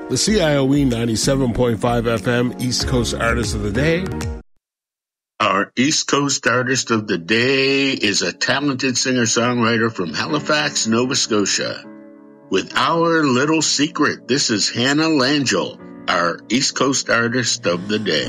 The CIOE 97.5 FM East Coast Artist of the Day. Our East Coast Artist of the Day is a talented singer-songwriter from Halifax, Nova Scotia. With Our Little Secret, this is Hannah Langell, our East Coast Artist of the Day.